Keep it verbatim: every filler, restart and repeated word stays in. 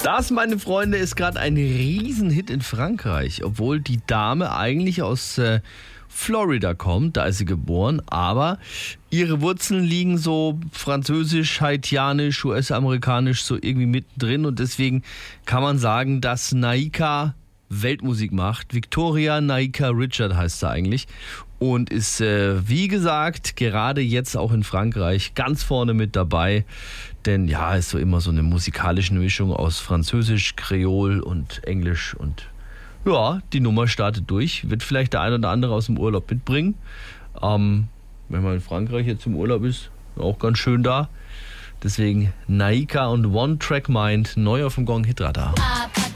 Das, meine Freunde, ist gerade ein Riesenhit in Frankreich, obwohl die Dame eigentlich aus äh, Florida kommt, da ist sie geboren, aber ihre Wurzeln liegen so französisch, haitianisch, U S-amerikanisch so irgendwie mittendrin und deswegen kann man sagen, dass Naika Weltmusik macht. Victoria Naika Richard heißt sie eigentlich und ist, äh, wie gesagt, gerade jetzt auch in Frankreich ganz vorne mit dabei, denn ja, ist so immer so eine musikalische Mischung aus Französisch, Kreol und Englisch und ja, die Nummer startet durch, wird vielleicht der ein oder andere aus dem Urlaub mitbringen. Ähm, wenn man in Frankreich jetzt im Urlaub ist, auch ganz schön da. Deswegen Naika und One Track Mind, neu auf dem Gong Hit Radar.